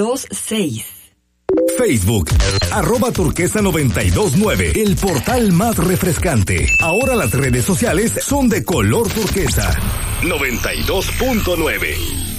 926. Facebook, @turquesa929, el portal más refrescante. Ahora las redes sociales son de color turquesa. 92.9.